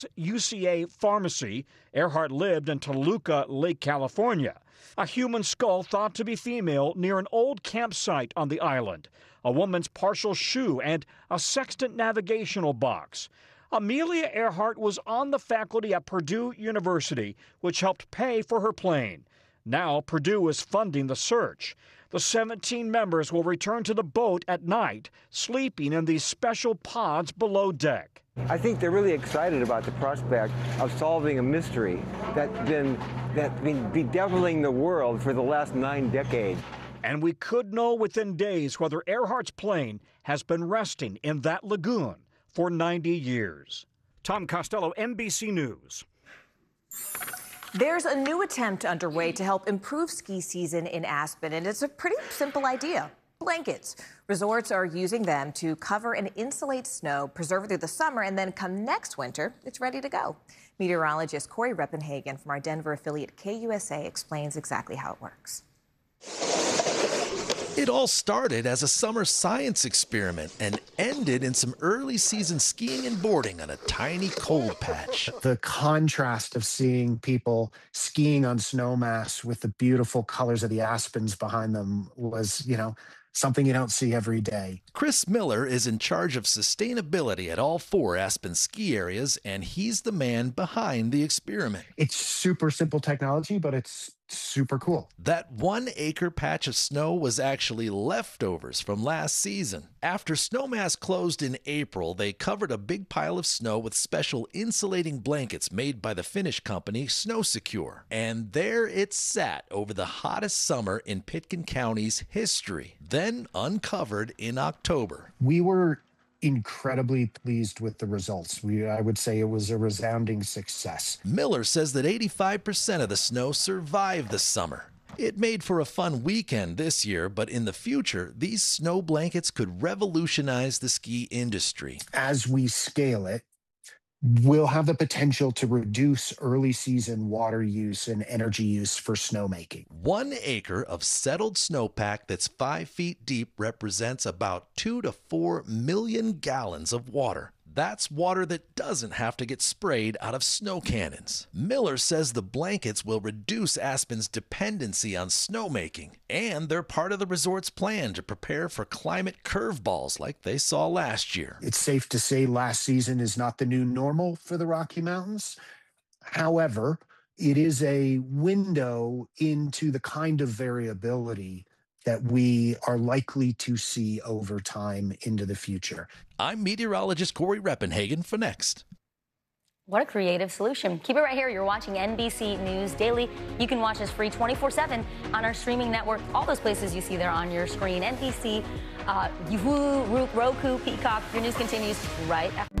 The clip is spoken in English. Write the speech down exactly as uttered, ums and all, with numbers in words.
U C A Pharmacy. Earhart lived in Toluca Lake, California. A human skull thought to be female near an old campsite on the island. A woman's partial shoe and a sextant navigational box. Amelia Earhart was on the faculty at Purdue University, which helped pay for her plane. Now Purdue is funding the search. The seventeen members will return to the boat at night, sleeping in these special pods below deck. I think they're really excited about the prospect of solving a mystery that's been, that's been bedeviling the world for the last nine decades. And we could know within days whether Earhart's plane has been resting in that lagoon for ninety years. Tom Costello, N B C News. There's a new attempt underway to help improve ski season in Aspen, and it's a pretty simple idea. Blankets. Resorts are using them to cover and insulate snow, preserve it through the summer, and then come next winter, it's ready to go. Meteorologist Corey Reppenhagen from our Denver affiliate K U S A explains exactly how it works. It all started as a summer science experiment and ended in some early season skiing and boarding on a tiny cold patch. The contrast of seeing people skiing on snowmass with the beautiful colors of the aspens behind them was, you know, something you don't see every day. Chris Miller is in charge of sustainability at all four Aspen ski areas, and he's the man behind the experiment. It's super simple technology, but it's super cool. That one acre patch of snow was actually leftovers from last season. After Snowmass closed in April, they covered a big pile of snow with special insulating blankets made by the Finnish company SnowSecure. And there it sat over the hottest summer in Pitkin County's history, then uncovered in October. We were incredibly pleased with the results. We, I would say it was a resounding success. Miller says that eighty-five percent of the snow survived the summer. It made for a fun weekend this year, but in the future, these snow blankets could revolutionize the ski industry. As we scale it, we'll have the potential to reduce early season water use and energy use for snowmaking. One acre of settled snowpack that's five feet deep represents about two to four million gallons of water. That's water that doesn't have to get sprayed out of snow cannons. Miller says the blankets will reduce Aspen's dependency on snowmaking, and they're part of the resort's plan to prepare for climate curveballs like they saw last year. It's safe to say last season is not the new normal for the Rocky Mountains. However, it is a window into the kind of variability that we are likely to see over time into the future. I'm meteorologist Corey Reppenhagen for Next. What a creative solution. Keep it right here. You're watching N B C News Daily. You can watch us free twenty-four seven on our streaming network, all those places you see there on your screen. N B C, uh, Roku, Peacock. Your news continues right after.